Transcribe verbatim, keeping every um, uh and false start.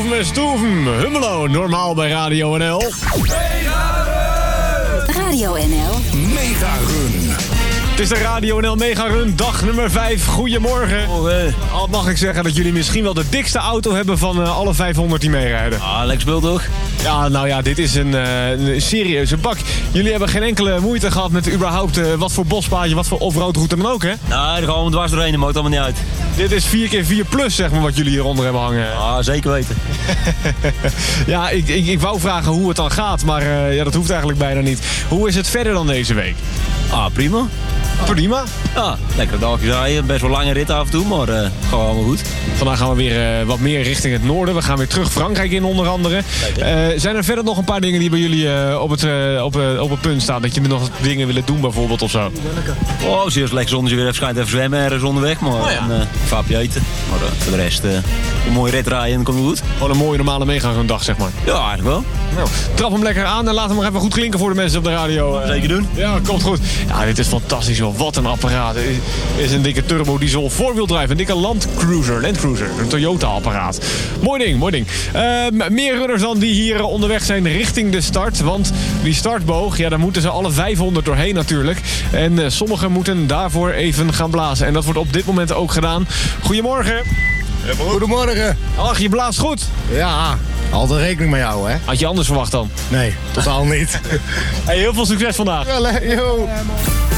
Stoeven, stoeven. Hummelo, normaal bij Radio N L. Radio N L. Mega Run. Het is de Radio N L Mega Run, dag nummer vijf. Goedemorgen. Morgen. Al mag ik zeggen dat jullie misschien wel de dikste auto hebben van uh, alle vijfhonderd die meerijden. Ah, lekker speel toch? Ja, nou ja, dit is een, uh, een serieuze bak. Jullie hebben geen enkele moeite gehad met überhaupt uh, wat voor bospaadje, wat voor offroad route dan ook, hè? Nou, daar gaan we dwars doorheen, dat maakt allemaal niet uit. Dit is vier keer vier plus, zeg maar, wat jullie hieronder hebben hangen. Ah, zeker weten. Ja, ik, ik, ik wou vragen hoe het dan gaat, maar uh, ja, dat hoeft eigenlijk bijna niet. Hoe is het verder dan deze week? Ah, prima. Prima. Ja, lekkere dagjes rijden. Best wel lange rit af en toe, maar uh, gewoon allemaal goed. Vandaag gaan we weer uh, wat meer richting het noorden. We gaan weer terug Frankrijk in, onder andere. Uh, zijn er verder nog een paar dingen die bij jullie uh, op, het, uh, op, uh, op het punt staan? Dat je nog dingen willen doen bijvoorbeeld of zo? Oh, zie je lekker zonnetje weer even schijnt, even zwemmen ergens onderweg. Maar oh, ja. een uh, vaapje eten. Maar uh, voor de rest uh, een mooie rit rijden en dan komt het goed. Gewoon een mooie normale meegaandag, zeg maar. Ja, eigenlijk wel. Nou, trap hem lekker aan en laat hem nog even goed klinken voor de mensen op de radio. Uh, Zeker doen. Ja, komt goed. Ja, dit is fantastisch, joh. Wat een apparaat. Het is een dikke turbo diesel voorwieldrive. Een dikke Land Cruiser. Land Cruiser. Een Toyota-apparaat. Mooi ding, mooi ding. Uh, meer runners dan die hier onderweg zijn richting de start. Want die startboog, ja, daar moeten ze alle vijfhonderd doorheen natuurlijk. En uh, sommigen moeten daarvoor even gaan blazen. En dat wordt op dit moment ook gedaan. Goedemorgen. Goedemorgen. Ach, je blaast goed. Ja, altijd rekening met jou, hè? Had je anders verwacht dan? Nee, totaal niet. Hey, heel veel succes vandaag. Wel, hè? Yo.